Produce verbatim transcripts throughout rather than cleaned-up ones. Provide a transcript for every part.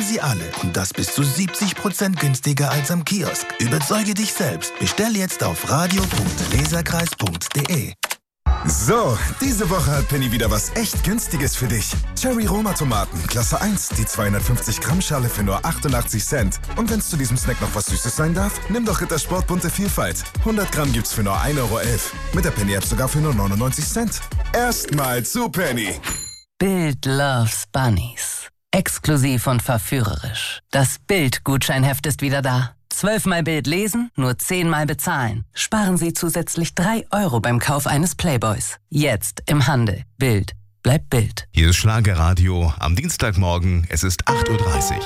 sie alle und das bis zu siebzig Prozent günstiger als am Kiosk. Überzeuge dich selbst. Bestell jetzt auf radio punkt leserkreis punkt de. So, diese Woche hat Penny wieder was echt Günstiges für dich. Cherry Roma Tomaten, Klasse eins, die zweihundertfünfzig Gramm Schale für nur achtundachtzig Cent. Und wenn es zu diesem Snack noch was Süßes sein darf, nimm doch Rittersport bunte Vielfalt. hundert Gramm gibt's für nur ein Euro elf. Mit der Penny-App sogar für nur neunundneunzig Cent. Erstmal zu Penny. Bild loves Bunnies. Exklusiv und verführerisch. Das Bild-Gutscheinheft ist wieder da. Zwölfmal Bild lesen, nur zehnmal bezahlen. Sparen Sie zusätzlich drei Euro beim Kauf eines Playboys. Jetzt im Handel. Bild. Bleibt Bild. Hier ist Schlagerradio am Dienstagmorgen. Es ist acht Uhr dreißig.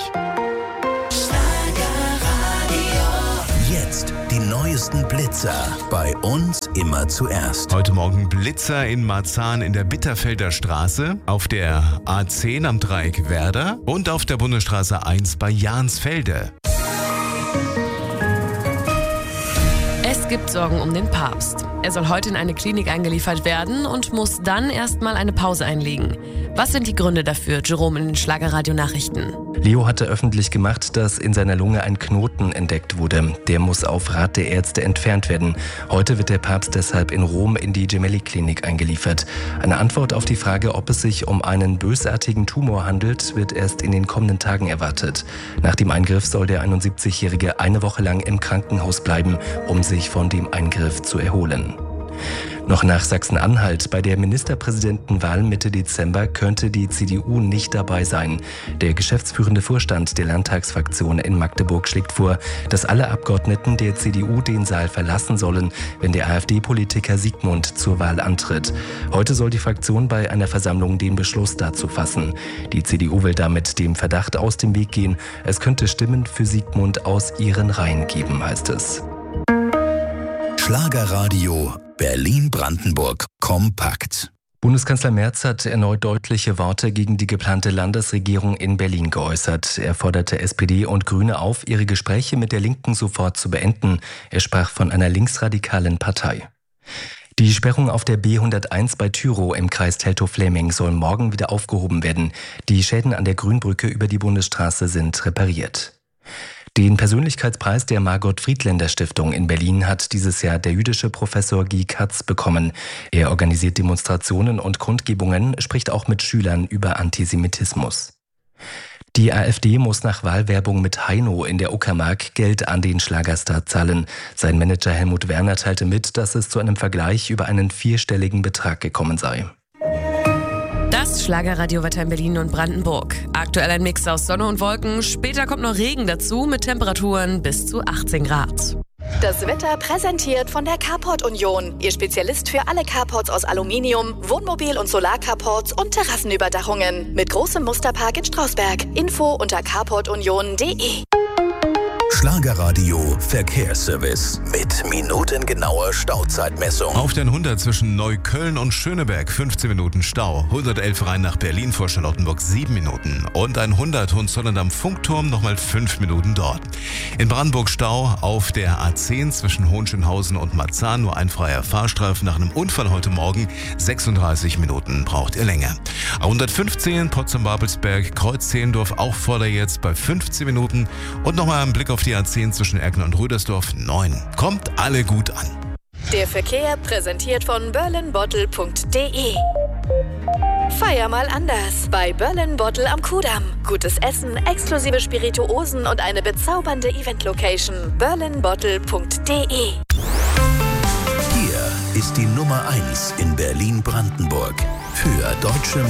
Jetzt die neuesten Blitzer. Bei uns immer zuerst. Heute Morgen Blitzer in Marzahn in der Bitterfelder Straße, auf der A zehn am Dreieck Werder und auf der Bundesstraße eins bei Jahnsfelde. Es gibt Sorgen um den Papst. Er soll heute in eine Klinik eingeliefert werden und muss dann erstmal eine Pause einlegen. Was sind die Gründe dafür? Jerome in den Schlagerradio-Nachrichten. Leo hatte öffentlich gemacht, dass in seiner Lunge ein Knoten entdeckt wurde. Der muss auf Rat der Ärzte entfernt werden. Heute wird der Papst deshalb in Rom in die Gemelli-Klinik eingeliefert. Eine Antwort auf die Frage, ob es sich um einen bösartigen Tumor handelt, wird erst in den kommenden Tagen erwartet. Nach dem Eingriff soll der einundsiebzigjährige eine Woche lang im Krankenhaus bleiben, um sich von dem Eingriff zu erholen. Noch nach Sachsen-Anhalt. Bei der Ministerpräsidentenwahl Mitte Dezember könnte die C D U nicht dabei sein. Der geschäftsführende Vorstand der Landtagsfraktion in Magdeburg schlägt vor, dass alle Abgeordneten der C D U den Saal verlassen sollen, wenn der AfD-Politiker Siegmund zur Wahl antritt. Heute soll die Fraktion bei einer Versammlung den Beschluss dazu fassen. Die C D U will damit dem Verdacht aus dem Weg gehen, es könnte Stimmen für Siegmund aus ihren Reihen geben, heißt es. Schlagerradio Berlin-Brandenburg kompakt. Bundeskanzler Merz hat erneut deutliche Worte gegen die geplante Landesregierung in Berlin geäußert. Er forderte S P D und Grüne auf, ihre Gespräche mit der Linken sofort zu beenden. Er sprach von einer linksradikalen Partei. Die Sperrung auf der B hunderteins bei Tyrow im Kreis Teltow-Fläming soll morgen wieder aufgehoben werden. Die Schäden an der Grünbrücke über die Bundesstraße sind repariert. Den Persönlichkeitspreis der Margot-Friedländer-Stiftung in Berlin hat dieses Jahr der jüdische Professor Guy Katz bekommen. Er organisiert Demonstrationen und Kundgebungen, spricht auch mit Schülern über Antisemitismus. Die AfD muss nach Wahlwerbung mit Heino in der Uckermark Geld an den Schlagerstar zahlen. Sein Manager Helmut Werner teilte mit, dass es zu einem Vergleich über einen vierstelligen Betrag gekommen sei. Das Schlagerradiowetter in Berlin und Brandenburg. Aktuell ein Mix aus Sonne und Wolken. Später kommt noch Regen dazu mit Temperaturen bis zu achtzehn Grad. Das Wetter präsentiert von der Carport Union. Ihr Spezialist für alle Carports aus Aluminium, Wohnmobil- und Solarcarports und Terrassenüberdachungen. Mit großem Musterpark in Strausberg. Info unter carport union punkt de. Schlagerradio Verkehrsservice mit minutengenauer Stauzeitmessung. Auf den hundert zwischen Neukölln und Schöneberg fünfzehn Minuten Stau. hundertelf rein nach Berlin vor Charlottenburg sieben Minuten. Und ein hundert Hohenzollern am Funkturm nochmal fünf Minuten dort. In Brandenburg Stau auf der A zehn zwischen Hohenschönhausen und Marzahn. Nur ein freier Fahrstreifen nach einem Unfall heute Morgen. sechsunddreißig Minuten braucht ihr länger. A hundertfünfzehn Potsdam-Babelsberg, Kreuz Zehlendorf auch voller jetzt bei fünfzehn Minuten. Und nochmal ein Blick auf die A zehn zwischen Erkner und Rüdersdorf neun. Kommt alle gut an. Der Verkehr präsentiert von berlin bottle punkt de. Feier mal anders bei Berlin Bottle am Kudamm. Gutes Essen, exklusive Spirituosen und eine bezaubernde Event-Location. berlin bottle punkt de. Hier ist die Nummer eins in Berlin-Brandenburg. Für deutsche